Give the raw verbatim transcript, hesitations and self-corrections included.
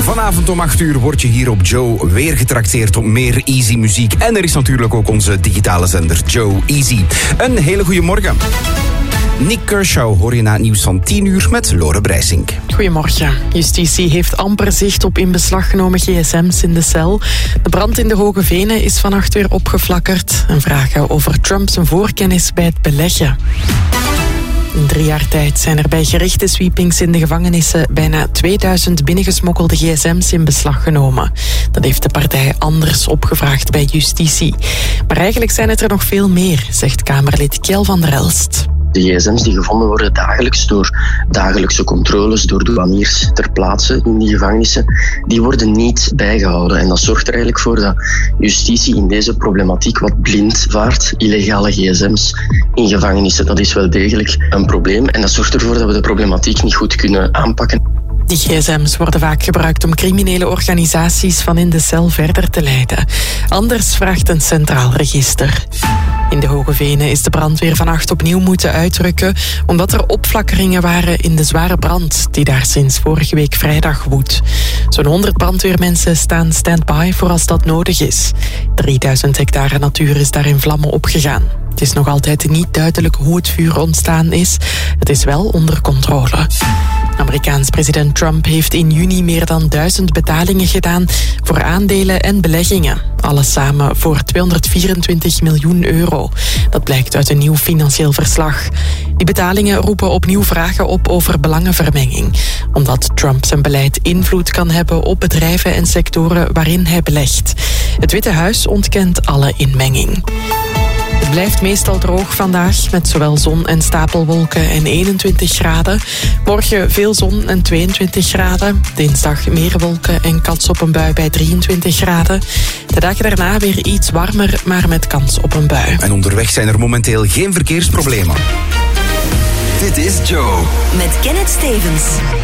Vanavond om acht uur word je hier op Joe weer getrakteerd op meer easy muziek. En er is natuurlijk ook onze digitale zender Joe Easy. Een hele goede morgen. Nick Kershaw hoor je na het nieuws van tien uur met Lore Breisink. Goedemorgen. Justitie heeft amper zicht op in beslag genomen gsm's in de cel. De brand in de Hoge Venen is vannacht weer opgeflakkerd. En vragen over Trumps voorkennis bij het beleggen. In drie jaar tijd zijn er bij gerichte sweepings in de gevangenissen bijna tweeduizend binnengesmokkelde gsm's in beslag genomen. Dat heeft de partij Anders opgevraagd bij justitie. Maar eigenlijk zijn het er nog veel meer, zegt Kamerlid Kjell van der Elst. De gsm's die gevonden worden dagelijks door dagelijkse controles, door douaniers ter plaatse in die gevangenissen, die worden niet bijgehouden. En dat zorgt er eigenlijk voor dat justitie in deze problematiek wat blind vaart. Illegale gsm's in gevangenissen, dat is wel degelijk een probleem. En dat zorgt ervoor dat we de problematiek niet goed kunnen aanpakken. Die gsm's worden vaak gebruikt om criminele organisaties van in de cel verder te leiden. Anders vraagt een centraal register. In de Hoge Venen is de brandweer vannacht opnieuw moeten uitrukken, omdat er opflakkeringen waren in de zware brand die daar sinds vorige week vrijdag woedt. Zo'n honderd brandweermensen staan stand-by voor als dat nodig is. drieduizend hectare natuur is daar in vlammen opgegaan. Het is nog altijd niet duidelijk hoe het vuur ontstaan is. Het is wel onder controle. Amerikaans president Trump heeft in juni meer dan duizend betalingen gedaan voor aandelen en beleggingen. Alles samen voor tweehonderdvierentwintig miljoen euro. Dat blijkt uit een nieuw financieel verslag. Die betalingen roepen opnieuw vragen op over belangenvermenging. Omdat Trump zijn beleid invloed kan hebben op bedrijven en sectoren waarin hij belegt. Het Witte Huis ontkent alle inmenging. Het blijft meestal droog vandaag, met zowel zon en stapelwolken en eenentwintig graden. Morgen veel zon en tweeëntwintig graden. Dinsdag meer wolken en kans op een bui bij drieëntwintig graden. De dagen daarna weer iets warmer, maar met kans op een bui. En onderweg zijn er momenteel geen verkeersproblemen. Dit is Joe. Met Kenneth Stevens.